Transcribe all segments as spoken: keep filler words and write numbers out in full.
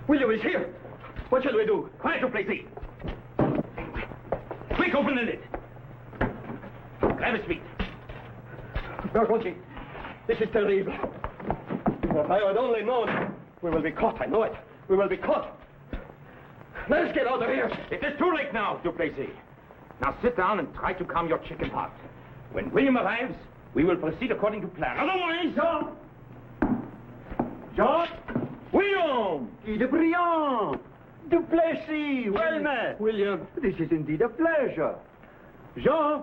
William is here. What shall we do? Quiet, Duplessis. Quick, open the lid. Grab his feet. Bergonzi, this is terrible. If I had only known, we will be caught, I know it. We will be caught. Let us get out of here. It is too late now, Duplessis. Now sit down and try to calm your chicken heart. When William arrives, we will proceed according to plan. Otherwise... Jean! Jean! William! Guy de Briand! Duplessis! Well met! William. This is indeed a pleasure. Jean!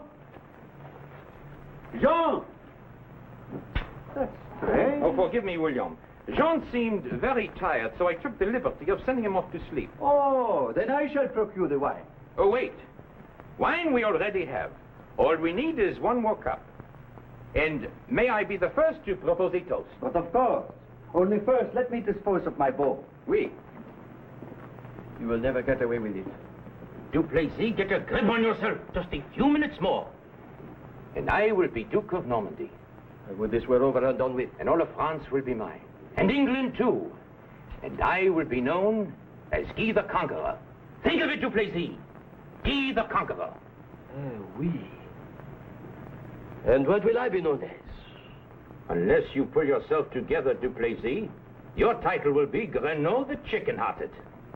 Jean! That's strange. Oh, forgive me, William. Jean seemed very tired, so I took the liberty of sending him off to sleep. Oh, then I shall procure the wine. Oh, wait. Wine we already have. All we need is one more cup. And may I be the first to propose a toast? But of course. Only first, let me dispose of my bowl. Oui. You will never get away with it. Duplessis, get a grip on yourself. Just a few minutes more. And I will be Duke of Normandy. I would this were over and done with. And all of France will be mine. And England, too. And I will be known as Guy the Conqueror. Think of it, Duplessis. Guy the Conqueror. Ah, oui. And what will I be known as? Unless you pull yourself together, Duplessis, your title will be Grenot the Chicken-Hearted.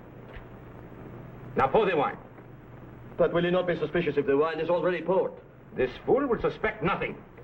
Now pour the wine. But will you not be suspicious if the wine is already poured? This fool will suspect nothing.